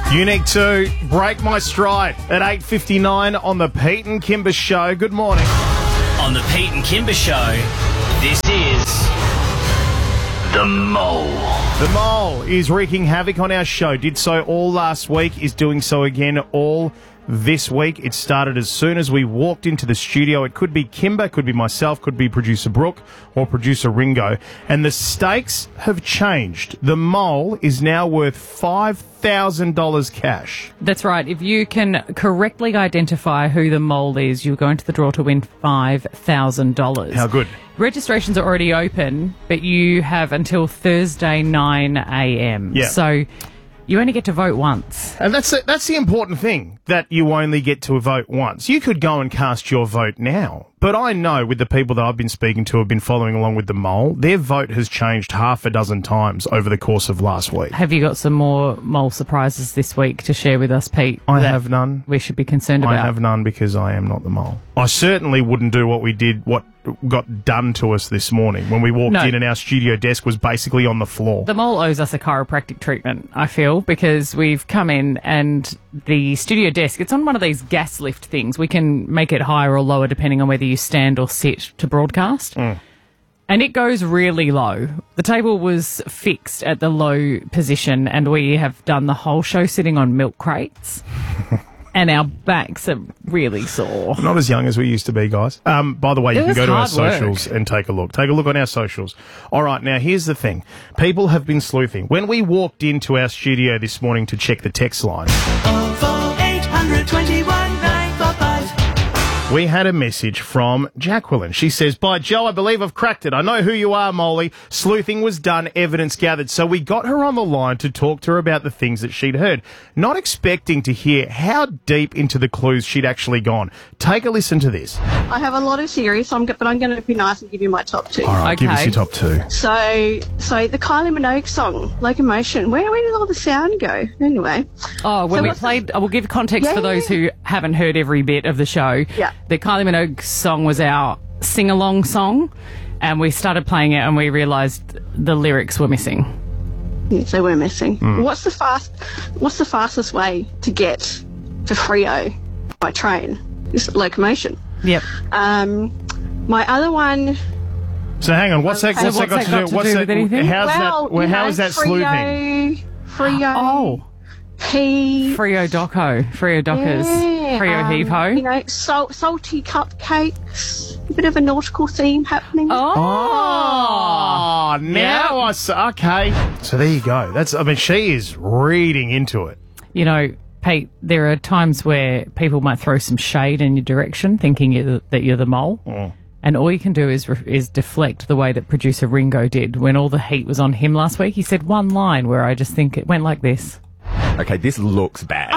You need to break my stride at 8:59 on the Pete and Kimber Show. Good morning. On the Pete and Kimber Show, this is The Mole. The Mole is wreaking havoc on our show. Did so all last week, is doing so again all this week. It started as soon as we walked into the studio. It could be Kimber, could be myself, could be producer Brooke or producer Ringo. And the stakes have changed. The Mole is now worth $5,000 cash. That's right. If you can correctly identify who the mole is, you'll go into the draw to win $5,000. How good. Registrations are already open, but you have until Thursday 9 a.m. Yeah. So you only get to vote once. And that's the important thing, that you only get to vote once. You could go and cast your vote now. But I know with the people that I've been speaking to who have been following along with the Mole, their vote has changed half a dozen times over the course of last week. Have you got some more mole surprises this week to share with us, Pete? I have none. We should be concerned about. I have none because I am not the Mole. I certainly wouldn't do what got done to us this morning when we walked in and our studio desk was basically on the floor. The Mole owes us a chiropractic treatment, I feel, because we've come in and the studio desk, it's on one of these gas lift things. We can make it higher or lower depending on whether you stand or sit to broadcast. And it goes really low. The table was fixed at the low position and we have done the whole show sitting on milk crates. And our backs are really sore. Not as young as we used to be, guys. By the way, you can go to our socials and take a look. Take a look on our socials. All right, now here's the thing. People have been sleuthing. When we walked into our studio this morning to check the text line, 821 945. we had a message from Jacqueline. She says, "By Joe, I believe I've cracked it. I know who you are, Molly. Sleuthing was done, evidence gathered." So we got her on the line to talk to her about the things that she'd heard, not expecting to hear how deep into the clues she'd actually gone. Take a listen to this. I have a lot of theories, but I'm going to be nice and give you my top two. All right, give us Okay. your top two. So the Kylie Minogue song, Locomotion, where did all the sound go? Anyway. Oh, when So we what's played, I will give context for those Yeah. who haven't heard every bit of the show. Yeah. The Kylie Minogue song was our sing-along song, and we started playing it and we realised the lyrics were missing. Yes, they were missing. What's the fastest way to get to Freo by train? Is Locomotion. Yep. My other one... So hang on, what's that got to do? with anything? How is that sleuthing? Freo. Oh. Freo Dockers. Freo Heave Ho. You know, salty cupcakes. A bit of a nautical theme happening. Oh, now I see. Okay. So there you go. She is reading into it. You know, Pete, there are times where people might throw some shade in your direction thinking that you're the mole. And all you can do is deflect the way that producer Ringo did when all the heat was on him last week. He said one line where I just think it went like this. Okay, this looks bad.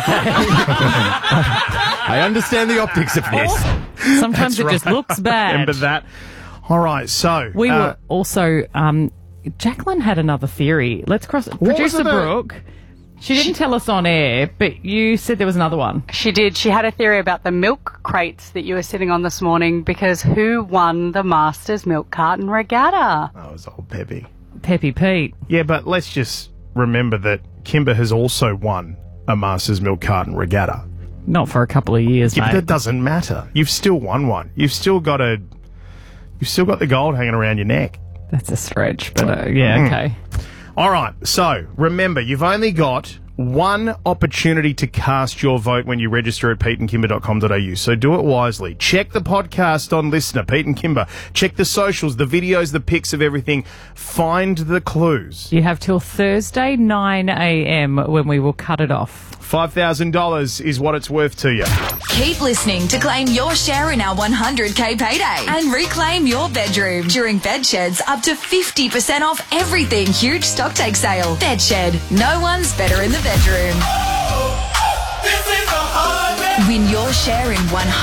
I understand the optics of this. Sometimes it just looks bad. Remember that? All right, so... We were also... Jacqueline had another theory. Let's cross... Producer Brooke, she didn't tell us on air, but you said there was another one. She did. She had a theory about the milk crates that you were sitting on this morning because who won the Masters Milk Carton Regatta? Oh, it was old Peppy. Peppy Pete. Yeah, but let's just remember that Kimber has also won a Masters Milk Carton Regatta. Not for a couple of years, Yeah, mate. but that doesn't matter. You've still won one. You've still got the gold hanging around your neck. That's a stretch, but okay. All right, so remember, you've only got one opportunity to cast your vote when you register at peteandkimber.com.au, so do it wisely. Check the podcast on Listener, Pete and Kimber. Check the socials, the videos, the pics of everything. Find the clues. You have till Thursday 9 a.m. when we will cut it off. $5,000 is what it's worth to you. Keep listening to claim your share in our 100k payday and reclaim your bedroom during Bedshed's up to 50% off everything huge stock take sale. Bedshed, no one's better in the bedroom. Win your share in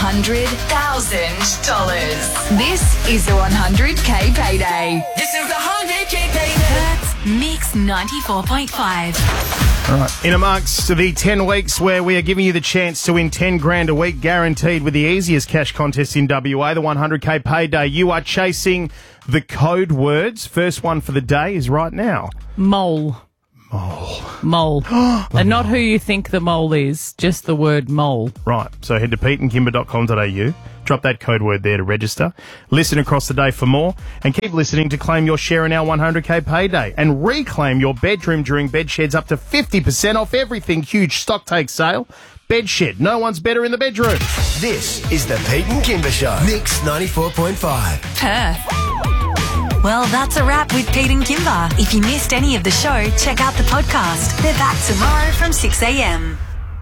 $100,000. This is the 100k payday. This is the 100K payday. That's Mix 94.5. All right. In amongst the 10 weeks where we are giving you the chance to win 10 grand a week guaranteed with the easiest cash contest in WA, the 100k payday, you are chasing the code words. First one for the day is right now. Mole. Mole. And not who you think the mole is, just the word mole. Right, so head to peteandkimber.com.au, drop that code word there to register, listen across the day for more, and keep listening to claim your share in our 100k payday, and reclaim your bedroom during Bedshed's up to 50% off everything. Huge stock take sale. Bedshed, no one's better in the bedroom. This is the Pete and Kimber Show. Mix 94.5. Perth. Well, that's a wrap with Pete and Kimber. If you missed any of the show, check out the podcast. They're back tomorrow from 6 a.m.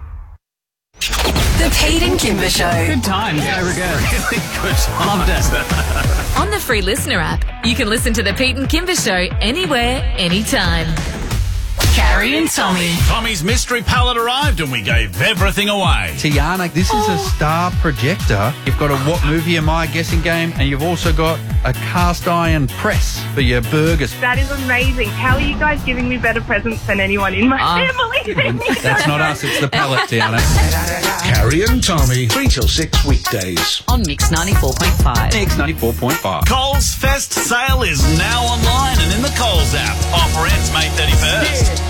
The Pete and Kimber Show. Good times. Really good. Loved it. On the free listener app, you can listen to the Pete and Kimber Show anywhere, anytime. Carrie and Tommy. Tommy's mystery pallet arrived and we gave everything away. Tiana, this is a star projector. You've got a What Movie Am I guessing game, and you've also got a cast iron press for your burgers. That is amazing. How are you guys giving me better presents than anyone in my family? That's not us, it's the pallet, Tiana. Carrie and Tommy, 3 till 6 weekdays. On Mix 94.5. Mix 94.5. Coles Fest sale is now online and in the Coles app. Offer ends May 31st.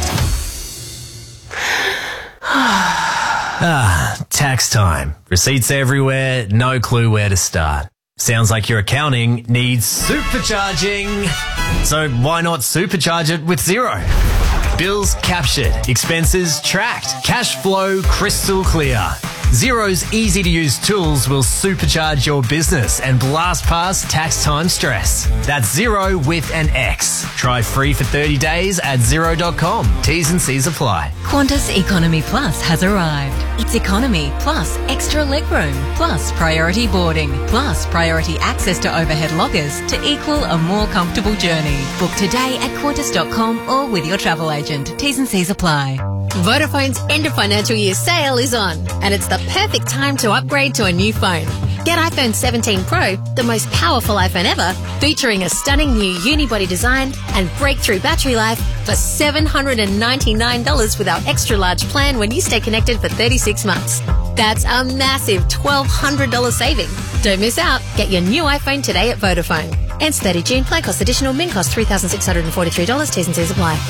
Tax time. Receipts everywhere, no clue where to start. Sounds like your accounting needs supercharging. So why not supercharge it with Xero? Bills captured, expenses tracked, cash flow crystal clear. Xero's easy-to-use tools will supercharge your business and blast past tax time stress. That's Xero with an X. Try free for 30 days at Xero.com. T's and C's apply. Qantas Economy Plus has arrived. It's economy plus extra legroom plus priority boarding plus priority access to overhead lockers to equal a more comfortable journey. Book today at Qantas.com or with your travel agent. T's and C's apply. Vodafone's end of financial year sale is on, and it's the perfect time to upgrade to a new phone. Get iPhone 17 Pro, the most powerful iPhone ever, featuring a stunning new unibody design and breakthrough battery life for $799 with our extra large plan when you stay connected for 36 months. That's a massive $1,200 saving. Don't miss out. Get your new iPhone today at Vodafone. Ends 30 June. Plan cost additional. Min cost $3,643. T's and C's apply.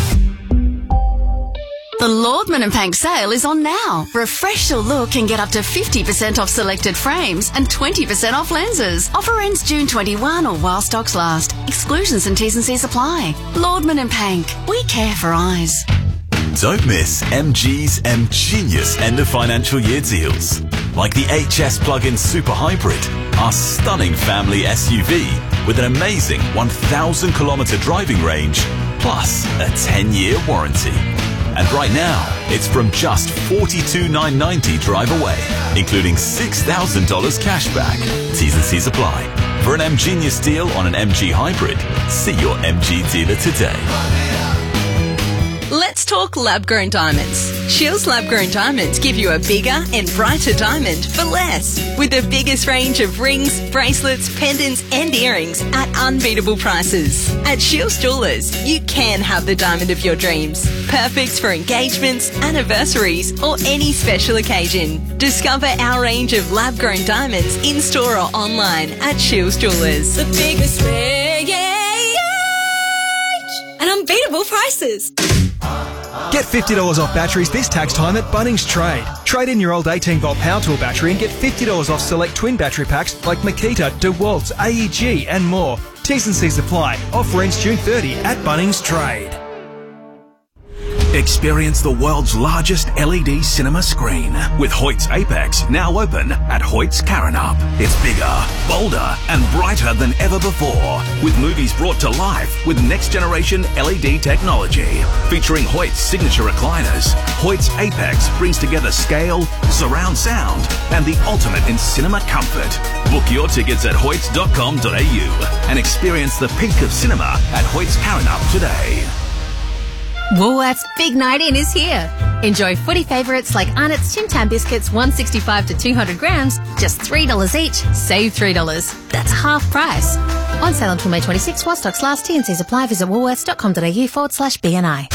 The Lordman & Pank sale is on now. Refresh your look and get up to 50% off selected frames and 20% off lenses. Offer ends June 21 or while stocks last. Exclusions and T's and C's apply. Lordman & Pank. We care for eyes. Don't miss MG's M-Genius end of financial year deals. Like the HS plug-in Super Hybrid, our stunning family SUV with an amazing 1,000 kilometre driving range, plus a 10-year warranty. And right now, it's from just $42,990 drive away, including $6,000 cash back. T's and C's apply. For an M-Genius deal on an MG Hybrid, see your MG dealer today. Let's talk lab-grown diamonds. Shields lab-grown diamonds give you a bigger and brighter diamond for less. With the biggest range of rings, bracelets, pendants and earrings at unbeatable prices. At Shields Jewellers, you can have the diamond of your dreams. Perfect for engagements, anniversaries or any special occasion. Discover our range of lab-grown diamonds in-store or online at Shields Jewellers. The biggest range and unbeatable prices. Get $50 off batteries this tax time at Bunnings Trade. Trade in your old 18-volt power tool battery and get $50 off select twin battery packs like Makita, DeWalt's, AEG and more. T's and C's apply. Offer ends June 30 at Bunnings Trade. Experience the world's largest LED cinema screen with Hoyt's Apex now open at Hoyt's Karrinyup. It's bigger, bolder and brighter than ever before, with movies brought to life with next generation LED technology. Featuring Hoyt's signature recliners, Hoyt's Apex brings together scale, surround sound and the ultimate in cinema comfort. Book your tickets at hoyts.com.au and experience the peak of cinema at Hoyt's Karrinyup today. Woolworths Big Night In is here. Enjoy footy favourites like Arnott's Tim Tam biscuits, 165 to 200 grams, just $3 each. Save $3. That's half price. On sale until May 26 while stocks last. T&Cs apply. Visit woolworths.com.au/BNI.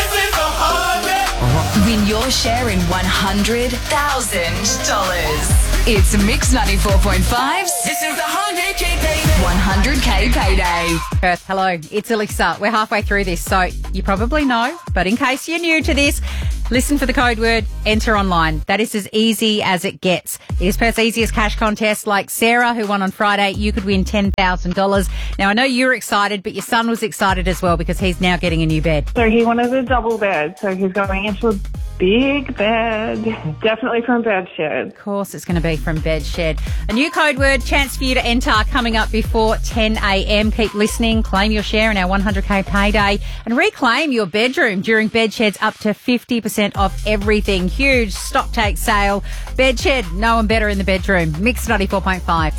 Win your share in $100,000. It's Mix 94.5's This is the 100K payday. 100K Payday. Perth, hello, it's Elisa. We're halfway through this, so you probably know, but in case you're new to this, listen for the code word, enter online. That is as easy as it gets. It is Perth's easiest cash contest. Like Sarah, who won on Friday, you could win $10,000. Now, I know you're excited, but your son was excited as well because he's now getting a new bed. So he wanted a double bed, so he's going into a big bed. Definitely from Bedshed. Of course, it's going to be from Bedshed. A new code word, chance for you to enter coming up before 10 a.m. Keep listening, claim your share in our 100K payday and reclaim your bedroom during Bedshed's up to 50% off everything. Huge stock take sale. Bedshed, no one better in the bedroom. Mix 94.5.